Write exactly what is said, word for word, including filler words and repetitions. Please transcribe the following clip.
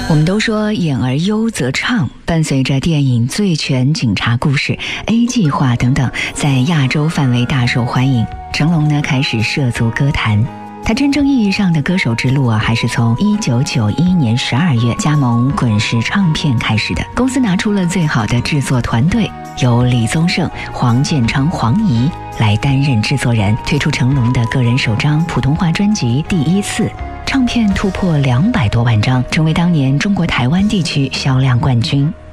我们都说演而优则唱，伴随着电影《醉拳警察故事》、A 计划等等在亚洲范围大受欢迎，成龙呢开始涉足歌坛。他真正意义上的歌手之路啊，还是从一九九一年十二月加盟滚石唱片开始的。公司拿出了最好的制作团队，由李宗盛、黄建昌、黄怡来担任制作人，推出成龙的个人首张普通话专辑《第一次》。唱片突破两百多万张，成为当年中国台湾地区销量冠军。